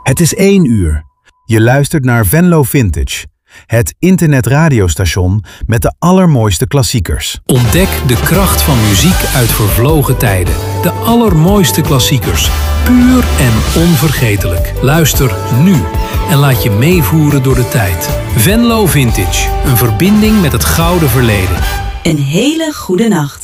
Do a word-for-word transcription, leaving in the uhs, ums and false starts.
Het is één uur. Je luistert naar Venlo Vintage, het internetradiostation met de allermooiste klassiekers. Ontdek de kracht van muziek uit vervlogen tijden. De allermooiste klassiekers, puur en onvergetelijk. Luister nu en laat je meevoeren door de tijd. Venlo Vintage, een verbinding met het gouden verleden. Een hele goede nacht.